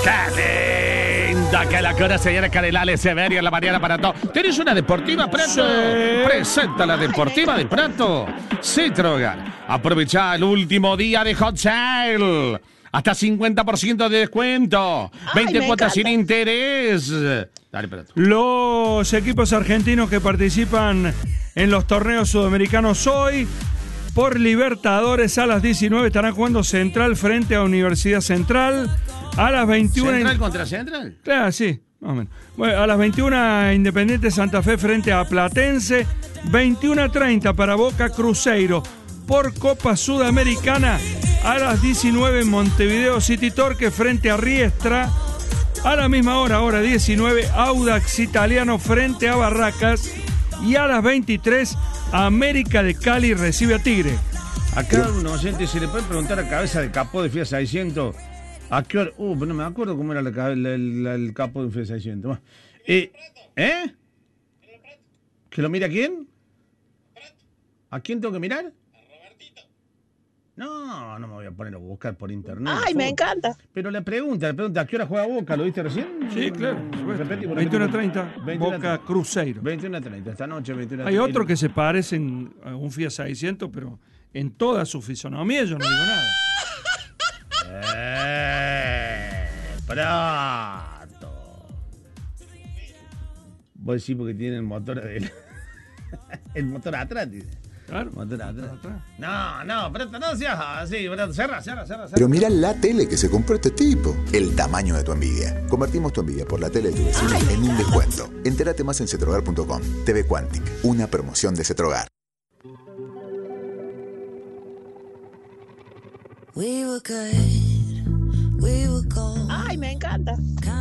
¡Qué linda que la cora señora Carelale Severio en la mañana para todos! ¿Tienes una deportiva, Prato? Sí. Presenta la deportiva de Prato. Citrogan. Aprovecha el último día de Hot Sale. Hasta 50% de descuento. 20 cuotas sin interés. Dale, Prato. Los equipos argentinos que participan en los torneos sudamericanos hoy por Libertadores a las 19 estarán jugando Central frente a Universidad Central. A las 21... ¿Central contra Central? Claro, sí, más o menos. Bueno, a las 21 Independiente Santa Fe frente a Platense. 21:30 para Boca Cruzeiro. Por Copa Sudamericana a las 19 Montevideo City Torque frente a Riestra. A la misma hora, ahora 19, Audax Italiano frente a Barracas. Y a las 23, América de Cali recibe a Tigre. Acá un oyente se le puede preguntar a cabeza de capó de Fiat 600 a qué hora. Pero no me acuerdo cómo era el capó de Fiat 600. ¿Que lo mira quién? ¿A quién tengo que mirar? No me voy a poner a buscar por internet. Ay, me encanta. Pero le pregunta, ¿a qué hora juega Boca? ¿Lo viste recién? Sí, claro. Repetí, 21:30, Boca Cruzeiro. 21:30, esta noche 21:30. Hay otros que se parecen a un Fiat 600, pero en toda su fisonomía yo no digo nada. Prato. Vos decís porque tiene el motor el motor atrás, dice. Claro. Motor atrás. No, Prato, no seas así, Prato. Cerra. Pero mira la tele que se compró este tipo. El tamaño de tu envidia. Convertimos tu envidia por la tele de tu vecino en un descuento. Entérate más en cetrogar.com. TV Quantic, una promoción de Cetrogar. Ay, me encanta.